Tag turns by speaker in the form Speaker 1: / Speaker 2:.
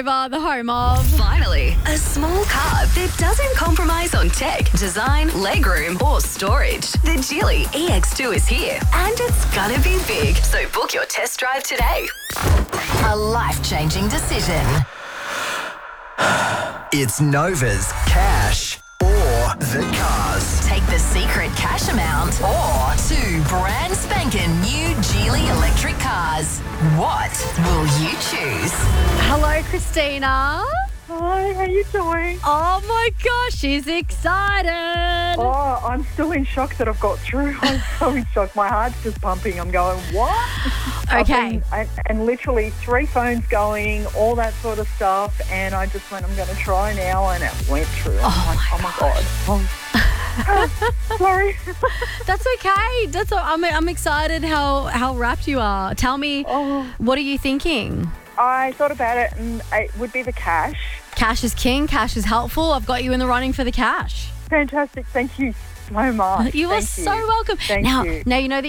Speaker 1: Rover, the home of...
Speaker 2: Finally, a small car that doesn't compromise on tech, design, legroom, or storage. The Geely EX2 is here, and it's gonna be big. So book your test drive today. A life-changing decision.
Speaker 3: It's Nova's cash or the cars.
Speaker 2: Take the secret cash amount or 2 brand spanking new Geely electric cars. What will you choose?
Speaker 1: Hello, Christina.
Speaker 4: Hi, how you doing?
Speaker 1: Oh my gosh, she's excited.
Speaker 4: Oh, I'm still in shock that I've got through. I'm so in shock. My heart's just pumping. I'm going, what?
Speaker 1: Okay.
Speaker 4: And literally 3 phones going, all that sort of stuff. And I just went, I'm going to try now. And it went through. Oh my God. Oh. Sorry.
Speaker 1: That's okay. I'm excited how wrapped you are. Tell me, what are you thinking?
Speaker 4: I thought about it and it would be the cash.
Speaker 1: Cash is king. Cash is helpful. I've got you in the running for the cash.
Speaker 4: Fantastic. Thank you so much.
Speaker 1: You are
Speaker 4: Thank
Speaker 1: so welcome.
Speaker 4: Thank
Speaker 1: now
Speaker 4: you.
Speaker 1: you know that